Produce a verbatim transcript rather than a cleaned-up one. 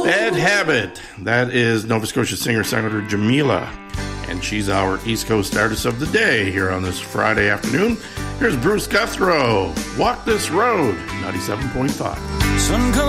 Bad Habit. That is Nova Scotia singer-songwriter Jamila. And she's our East Coast Artist of the Day here on this Friday afternoon. Here's Bruce Guthrow. Walk This Road, ninety-seven point five.